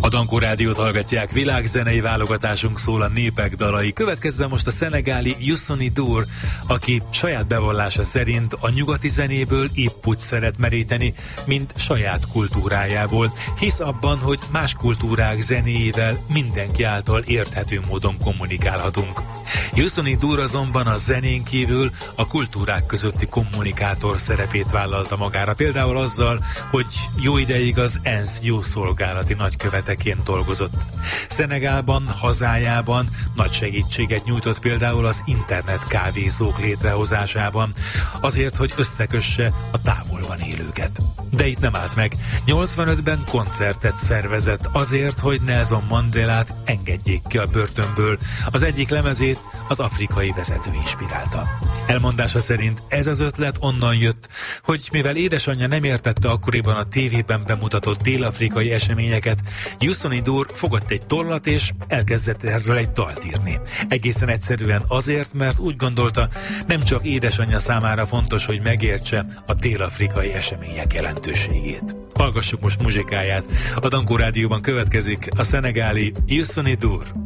A Dankó Rádiót hallgatják, világzenei válogatásunk szól a népek dalai. Következzen most a szenegáli Youssou N'Dour, aki saját bevallása szerint a nyugati zenéből épp úgy szeret meríteni, mint saját kultúrájából. Hisz abban, hogy más kultúrák zenéjével mindenki által érthető módon kommunikálhatunk. Youssou N'Dour azonban a zenén kívül a kultúrák közötti kommunikátor szerepét vállalta magára. Például azzal, hogy jó ideig az ENSZ jószolgálati nagyköveteként dolgozott. Szenegálban, hazájában nagy segítséget nyújtott például az internet kávézók létrehozásában, azért, hogy összekösse a távolban élőket. De itt nem állt meg. 85-ben koncertet szervezett azért, hogy Nelson Mandelát engedjék ki a börtönből. Az egyik lemezét az afrikai vezető inspirálta. Elmondása szerint ez az ötlet onnan jött, hogy mivel édesanyja nem értette akkoriban a tévében bemutatott dél-afrikai eseményeket, Youssou N'Dour fogott egy tollat és elkezdett erről egy dalt írni. Egészen egyszerűen azért, mert úgy gondolta, nem csak édesanyja számára fontos, hogy megértse a dél-afrikai események jelentőségét. Hallgassuk most muzsikáját. A Dankó Rádióban következik a szenegáli Youssou N'Dour.